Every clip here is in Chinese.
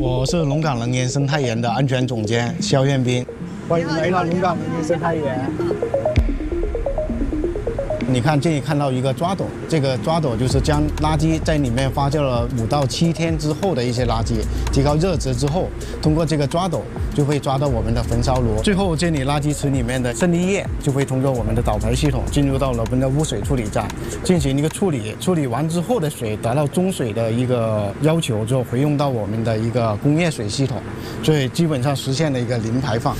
我是龙岗能源生态园的安全总监肖彦斌。 欢迎来到龙岗能源生态园。 你看，这里看到一个抓斗，这个抓斗就是将垃圾在里面发酵了5到7天之后的一些垃圾，提高热值之后，通过这个抓斗就会抓到我们的焚烧炉。最后，这里垃圾池里面的渗沥液就会通过我们的导排系统进入到了我们的污水处理站进行一个处理。处理完之后的水达到中水的一个要求，就回用到我们的一个工业水系统，所以基本上实现了一个零排放。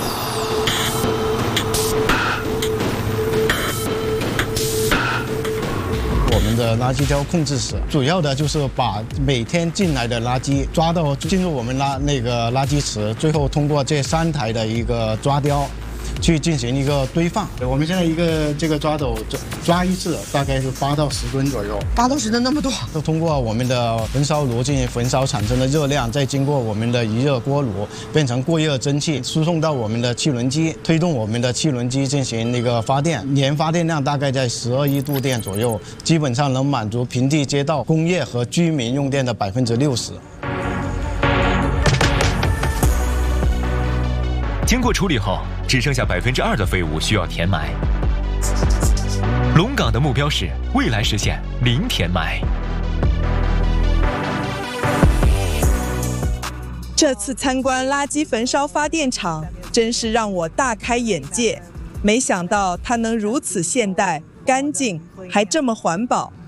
我们的垃圾胶控制室，主要的就是把每天进来的垃圾抓到进入我们垃圾池，最后通过这3台的一个抓雕去进行一个堆放。我们现在一个这个抓斗抓一次大概是8到10吨左右 ，8到10吨那么多。 都通过我们的焚烧炉进行焚烧产生的热量，再经过我们的余热锅炉变成过热蒸汽，输送到我们的气轮机，推动我们的气轮机进行那个发电，年发电量大概在12亿度电左右，基本上能满足平地街道、工业和居民用电的60%。 经过处理后，只剩下2%的废物需要填埋。龙岗的目标是未来实现零填埋。 这次参观垃圾焚烧发电厂，真是让我大开眼界。没想到它能如此现代、干净，还这么环保。